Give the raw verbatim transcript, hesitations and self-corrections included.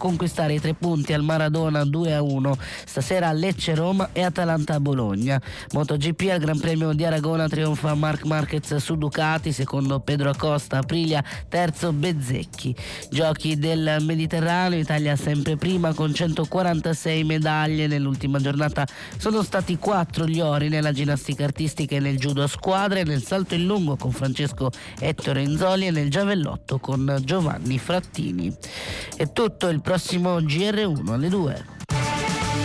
conquistare i tre punti al Maradona due a uno. Stasera Lecce-Roma e Atalanta-Bologna. MotoGP al Gran Premio di Aragona trionfa Marc Marquez su Ducati, secondo Pedro Acosta, Aprilia, terzo Bezzecchi. Giochi del Mediterraneo, Italia sempre prima con centoquarantasei medaglie. Nell'ultima giornata sono stati quattro gli ori nella ginnastica artistica e nel judo a squadre, nel salto in lungo con Francesco Ettore Enzoli e nel giavellotto con Giovanni Frattini. È tutto, il prossimo G R uno alle due.